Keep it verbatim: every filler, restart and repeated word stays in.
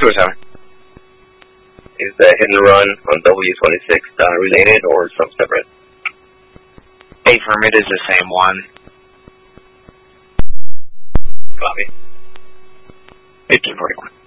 two oh seven. Is the hit and run on W twenty-six uh, related or some separate? Affirm, it is the same one. Copy. eighteen forty-one.